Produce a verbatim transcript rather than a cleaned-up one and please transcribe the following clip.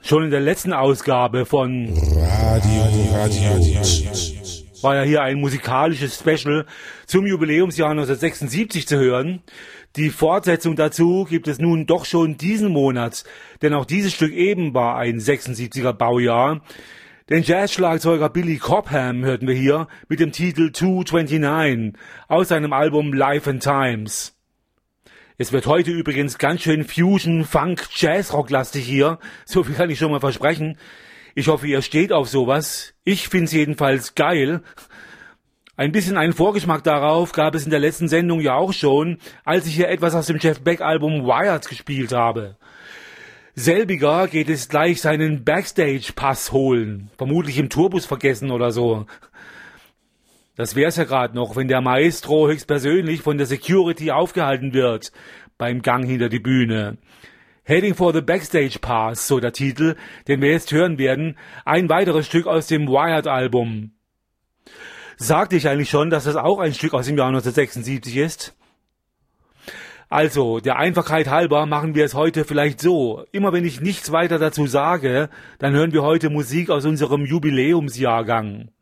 Schon in der letzten Ausgabe von Radio, Radio, war ja hier ein musikalisches Special zum Jubiläumsjahr neunzehnhundertsechsundsiebzig zu hören. Die Fortsetzung dazu gibt es nun doch schon diesen Monat, denn auch dieses Stück eben war ein sechsundsiebziger Baujahr. Den Jazz-Schlagzeuger Billy Cobham hörten wir hier mit dem Titel two twenty-nine aus seinem Album Life and Times. Es wird heute übrigens ganz schön Fusion, Funk, Jazz-Rock-lastig hier, so viel kann ich schon mal versprechen. Ich hoffe, ihr steht auf sowas. Ich find's jedenfalls geil. Ein bisschen einen Vorgeschmack darauf gab es in der letzten Sendung ja auch schon, als ich hier etwas aus dem Jeff Beck Album Wired gespielt habe. Selbiger geht es gleich seinen Backstage-Pass holen, vermutlich im Tourbus vergessen oder so. Das wär's ja gerade noch, wenn der Maestro höchstpersönlich von der Security aufgehalten wird beim Gang hinter die Bühne. Heading for the Backstage Pass, so der Titel, den wir jetzt hören werden, ein weiteres Stück aus dem Wired-Album. Sagte ich eigentlich schon, dass das auch ein Stück aus dem Jahr neunzehnhundertsechsundsiebzig ist? Also, der Einfachheit halber machen wir es heute vielleicht so. Immer wenn ich nichts weiter dazu sage, dann hören wir heute Musik aus unserem Jubiläumsjahrgang.